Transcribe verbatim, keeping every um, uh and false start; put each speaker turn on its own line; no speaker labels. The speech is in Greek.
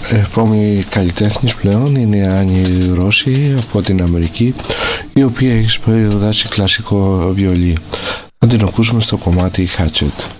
επόμενη καλλιτέχνης πλέον είναι η Άννη Ρώση από την Αμερική, η οποία έχει σπουδάσει κλασικό βιολί. Θα την ακούσουμε στο κομμάτι Hatchet.